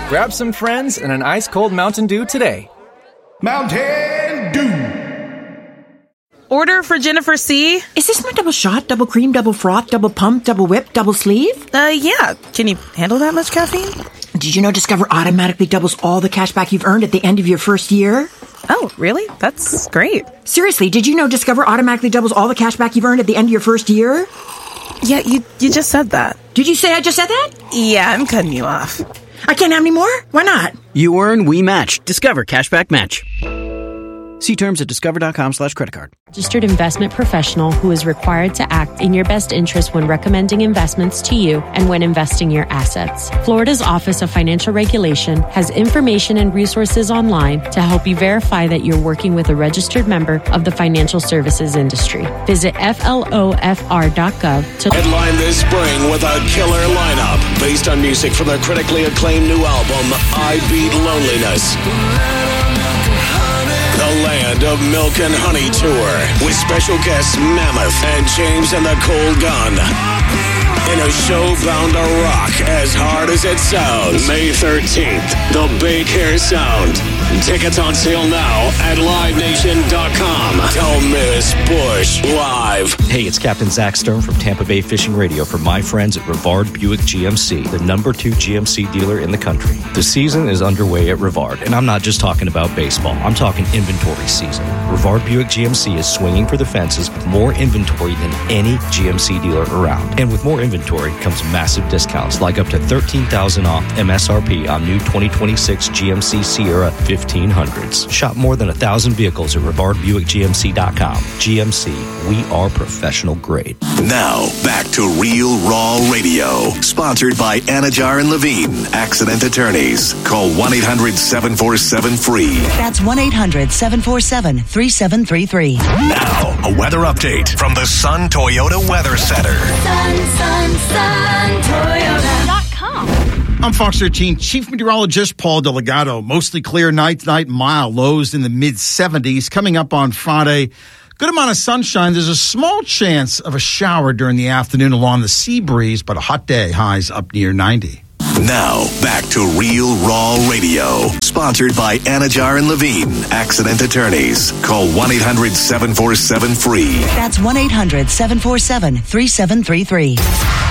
Grab some friends and an ice-cold Mountain Dew today. Mountain Dew. Order for Jennifer C. Is this my double shot, double cream, double froth, double pump, double whip, double sleeve? Yeah. Can you handle that much caffeine? Did you know Discover automatically doubles all the cash back you've earned at the end of your first year? Oh, really? That's great. Seriously, did you know Discover automatically doubles all the cash back you've earned at the end of your first year? Yeah, you just said that. Did you say I just said that? Yeah, I'm cutting you off. I can't have any more? Why not? You earn, we match. Discover Cashback Match. See terms at discover.com/creditcard. Registered investment professional who is required to act in your best interest when recommending investments to you and when investing your assets. Florida's Office of Financial Regulation has information and resources online to help you verify that you're working with a registered member of the financial services industry. Visit flofr.gov to headline this spring with a killer lineup based on music from their critically acclaimed new album, I Beat Loneliness. The Land of Milk and Honey Tour with special guests Mammoth and James and the Cold Gun. In a show bound to rock as hard as it sounds. May 13th, the Big Hair Sound. Tickets on sale now at LiveNation.com. Don't miss Bush Live. Hey, it's Captain Zach Stern from Tampa Bay Fishing Radio for my friends at Rivard Buick GMC, the #2 GMC dealer in the country. The season is underway at Rivard, and I'm not just talking about baseball. I'm talking inventory season. Rivard Buick GMC is swinging for the fences with more inventory than any GMC dealer around. And with more inventory comes massive discounts, like up to $13,000 off MSRP on new 2026 GMC Sierra 1500s. Shop more than 1,000 vehicles at RivardBuickGMC.com. GMC, we are professional grade. Now, back to Real Raw Radio. Sponsored by Anajar and Levine, Accident Attorneys. Call 1-800-747-FREE. That's 1-800-747-3733. Now, a weather update from the Sun Toyota Weather Center. SunToyota.com. I'm Fox 13 Chief Meteorologist Paul Delgado. Mostly clear night, mild. Lows in the mid-70s. Coming up on Friday, good amount of sunshine. There's a small chance of a shower during the afternoon along the sea breeze, but a hot day. Highs up near 90. Now, back to Real Raw Radio. Sponsored by Anajar and Levine, Accident Attorneys. Call 1-800-747-FREE. That's 1-800-747-3733.